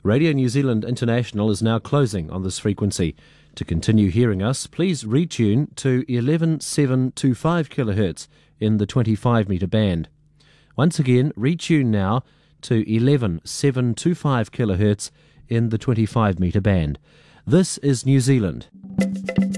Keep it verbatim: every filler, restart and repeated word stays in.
Radio New Zealand International is now closing on this frequency. To continue hearing us, please retune to eleven seven twenty-five kilohertz in the twenty-five metre band. Once again, retune now to eleven seven twenty-five kilohertz in the twenty-five metre band. This is New Zealand.